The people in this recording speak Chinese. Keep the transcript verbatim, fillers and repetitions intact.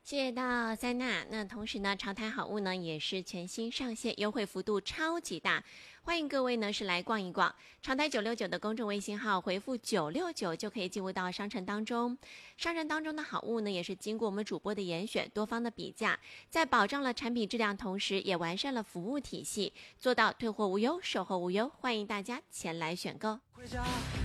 谢谢到塞纳。那同时呢，长台好物呢也是全新上线，优惠幅度超级大，欢迎各位呢是来逛一逛。长台九六九的公众微信号回复九六九就可以进入到商城当中。商城当中的好物呢，也是经过我们主播的严选，多方的比价，在保障了产品质量同时，也完善了服务体系，做到退货无忧，售后无忧。欢迎大家前来选购。回家